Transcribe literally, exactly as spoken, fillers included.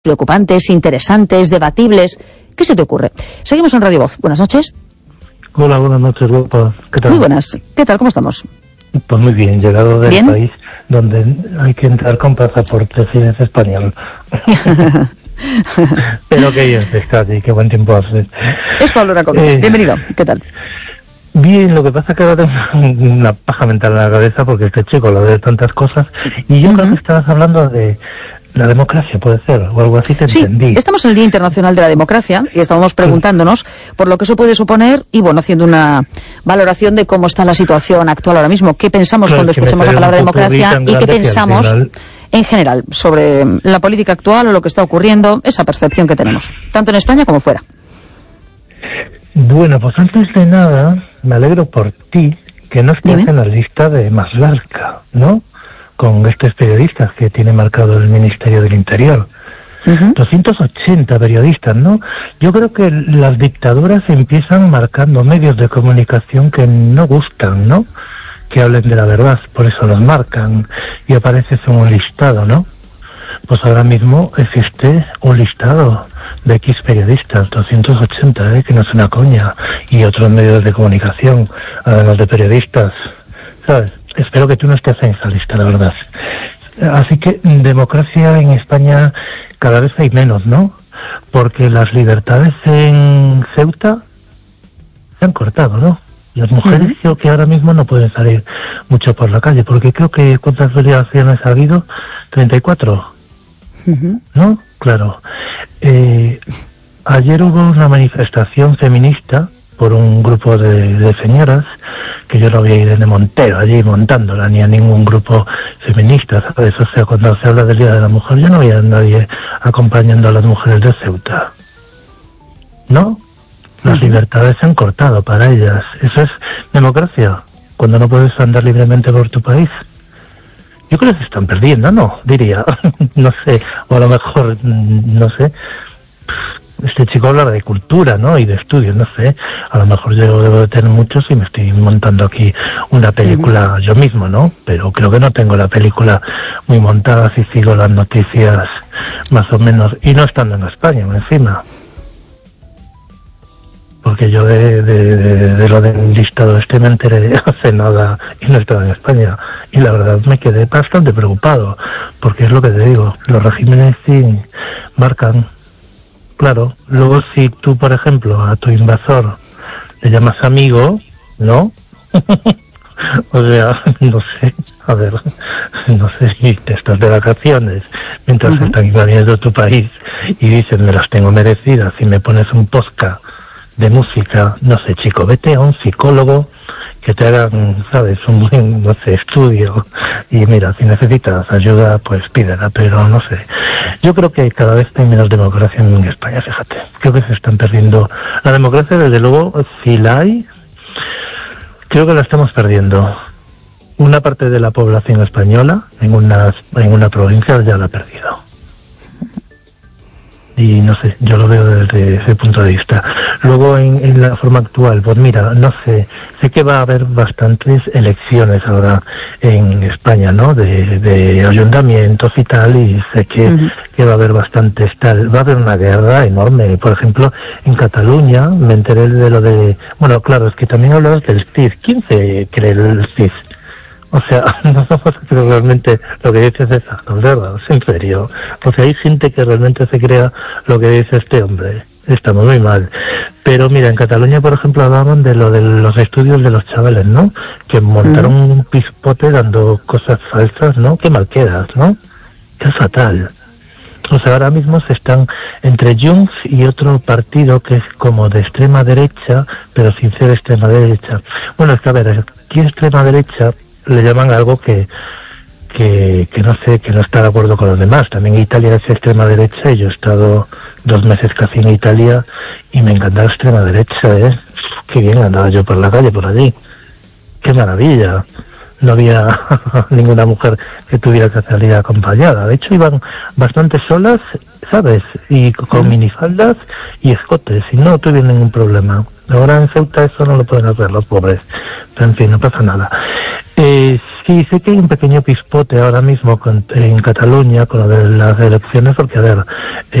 preocupantes, interesantes, debatibles. ¿Qué se te ocurre? Seguimos en Radio Voz. Buenas noches. Hola, buenas noches, guapa. ¿Qué tal? Muy buenas. ¿Qué tal? ¿Cómo estamos? Pues muy bien, llegado del ¿Bien? país donde hay que entrar con pasaporte si es español. Pero qué bien se está allí, qué buen tiempo hace. Es Pablo Racón. Eh, Bienvenido. ¿Qué tal? Bien, lo que pasa es que ahora tengo una paja mental en la cabeza porque este chico lo de tantas cosas. Y yo uh-huh. creo que estabas hablando de la democracia, puede ser, o algo así te sí, entendí. Estamos en el Día Internacional de la Democracia y estábamos preguntándonos por lo que eso puede suponer y, bueno, haciendo una valoración de cómo está la situación actual ahora mismo. ¿Qué pensamos claro, cuando escuchamos la palabra democracia y qué pensamos general. en general sobre la política actual o lo que está ocurriendo, esa percepción que tenemos, tanto en España como fuera? Bueno, pues antes de nada, me alegro por ti que no estés en la lista de más larga, ¿no? Con estos periodistas que tiene marcado el Ministerio del Interior. Uh-huh. doscientos ochenta periodistas, ¿no? Yo creo que las dictaduras empiezan marcando medios de comunicación que no gustan, ¿no? Que hablen de la verdad, por eso los marcan y apareces en un listado, ¿no? Pues ahora mismo existe un listado de X periodistas, doscientos ochenta, ¿eh? Que no es una coña, y otros medios de comunicación, además de periodistas, ¿sabes? Espero que tú no estés en esa lista, la verdad. Así que democracia en España cada vez hay menos, ¿no? Porque las libertades en Ceuta se han cortado, ¿no? Las mujeres uh-huh. creo que ahora mismo no pueden salir mucho por la calle, porque creo que ¿cuántas violaciones ha habido? treinta y cuatro. Uh-huh. ¿No? Claro. Eh, ayer hubo una manifestación feminista por un grupo de, de señoras, que yo no vi a Irene Montero allí montándola, ni a ningún grupo feminista, ¿sabes? O sea, cuando se habla del Día de la Mujer, yo no vi a nadie acompañando a las mujeres de Ceuta. ¿No? Las uh-huh. libertades se han cortado para ellas. Eso es democracia, cuando no puedes andar libremente por tu país. Yo creo que se están perdiendo, ¿no? Diría. No sé, o a lo mejor, no sé. Este chico hablaba de cultura, ¿no? Y de estudios, no sé. A lo mejor yo debo de tener muchos y me estoy montando aquí una película uh-huh. yo mismo, ¿no? Pero creo que no tengo la película muy montada si sigo las noticias más o menos. Y no estando en España, encima. Porque yo de, de, de, de lo del listado este me enteré hace nada y no estaba en España. Y la verdad me quedé bastante preocupado. Porque es lo que te digo, los regímenes sí marcan. Claro, luego si tú, por ejemplo, a tu invasor le llamas amigo, ¿no? O sea, no sé, a ver, no sé si te estás de vacaciones mientras uh-huh. están invadiendo tu país y dicen me las tengo merecidas y me pones un podcast de música, no sé, chico, vete a un psicólogo que te hagan, sabes, un buen, no sé, estudio, y mira, si necesitas ayuda, pues pídela, pero no sé. Yo creo que cada vez hay menos democracia en España, fíjate. Creo que se están perdiendo. La democracia, desde luego, si la hay, creo que la estamos perdiendo. Una parte de la población española, en una, en una provincia, ya la ha perdido. Y no sé, yo lo veo desde ese punto de vista. Luego en, en la forma actual, pues mira, no sé, sé que va a haber bastantes elecciones ahora en España, ¿no? De, de ayuntamientos y tal, y sé que, uh-huh. que va a haber bastantes tal. Va a haber una guerra enorme. Por ejemplo, en Cataluña me enteré de lo de... Bueno, claro, es que también hablabas del C I S. ¿Quién se cree el C I S? O sea, no somos realmente lo que dices es verdad, en serio. O sea, hay gente que realmente se crea lo que dice este hombre. Estamos muy mal. Pero mira, en Cataluña, por ejemplo, hablaban de lo de los estudios de los chavales, ¿no? Que montaron uh-huh. un pispote dando cosas falsas, ¿no? Qué mal quedas, ¿no? Qué fatal. O sea, ahora mismo se están entre Junts y otro partido que es como de extrema derecha, pero sin ser extrema derecha. Bueno, es que a ver, aquí extrema derecha le llaman algo que, que, que no sé, que no está de acuerdo con los demás. También Italia es extrema derecha y yo he estado dos meses casi en Italia y me encanta la extrema derecha, ¿eh? Qué bien andaba yo por la calle, por allí. Qué maravilla. No había ninguna mujer que tuviera que salir acompañada. De hecho, iban bastante solas, ¿sabes? Y con minifaldas y escotes, y no tuvieron ningún problema. Ahora en Ceuta eso no lo pueden hacer los pobres, pero en fin, no pasa nada. Eh, sí, sé que hay un pequeño pispote ahora mismo con, en Cataluña con lo de las elecciones, porque a ver,